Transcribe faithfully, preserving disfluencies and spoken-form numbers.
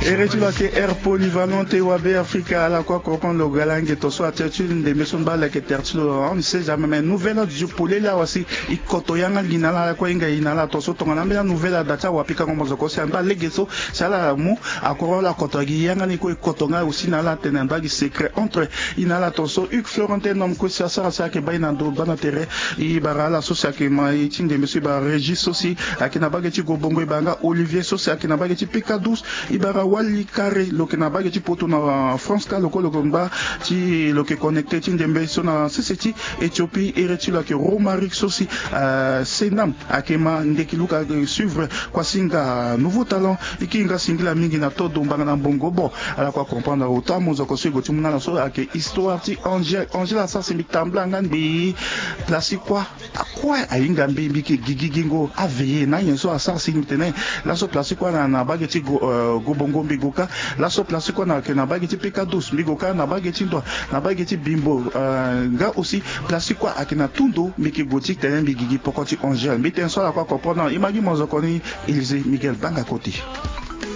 Eretula ke air polyvalente ou abe Africa à la quoi comprendre le galangue to so attitude de maison bala ke tertulo on ne sait jamais mais nouvelle du poulet là aussi i koto yanga ginala la kwa inga inala to so tonga na nouvelle data wapika ngombo zoko se amba legeso sala mu akoro la koto gi yanga ni ko koto nga aussi na la tenamba gi secret entre inala to so Hugues Florentin nom ko sa sa sa ke bayna do bana tere i bara la so sa ke ma itin de monsieur ba Régis aussi akina bageti go bongo banga Olivier so sa akina bageti P K douze ibara wali carré lo ke na bageti poto na France ka lo ko lo gomba ti lo ke connecté ti ndembe so na C C T Éthiopie et retula ke Romaric sosi euh Senam akema ndeki luka suivre kwa singa nouveau talent ikinga singla mingi na todo mbanga na bongo bon ala kwa comprendre autant mo zoko so goti muna so ake histoire ti Angel Angela sa simitambla ngandi place quoi quoi ainga mbimbi ki gigigingo aveye na yenso asa simitene la so place quoi na na bageti go go bongo mbigoka la so place quoi na ke na bageti P K douze mbigoka na bageti ndo na bageti bimbo nga aussi place quoi akina tundo miki gotique tenen bigigi pokoti Angel mbiten so la kwa comprendre imagi mozokoni Élysée Miguel Banga Koti.